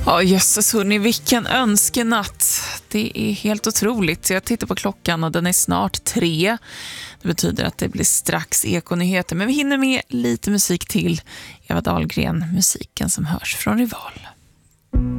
Ja, jösses hörni, vilken önskenatt. Det är helt otroligt. Jag tittar på klockan och den är snart 3. Det betyder att det blir strax ekonyheter. Men vi hinner med lite musik till. Eva Dahlgren, musiken som hörs från Rival.